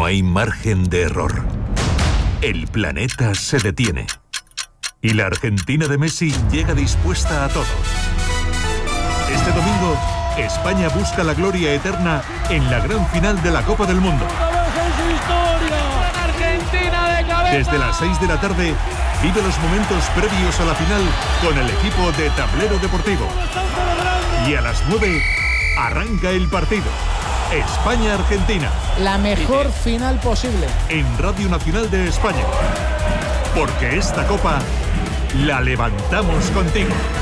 No hay margen de error. El planeta se detiene. Y la Argentina de Messi llega dispuesta a todo. Este domingo, España busca la gloria eterna en la gran final de la Copa del Mundo. Desde las 6 de la tarde, vive los momentos previos a la final con el equipo de Tablero Deportivo. Y a las 9, arranca el partido. España-Argentina. La mejor final posible. En Radio Nacional de España. Porque esta copa la levantamos contigo.